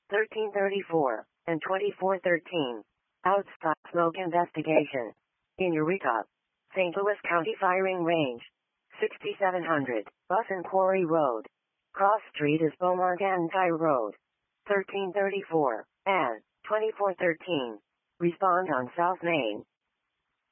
1334, and 2413. Outstop smoke investigation. In Eureka, St. Louis County Firing Range. 6700, Bus and Quarry Road. Cross Street is Beaumont and Tire Road. 1334, and 2413. Respond on South Main.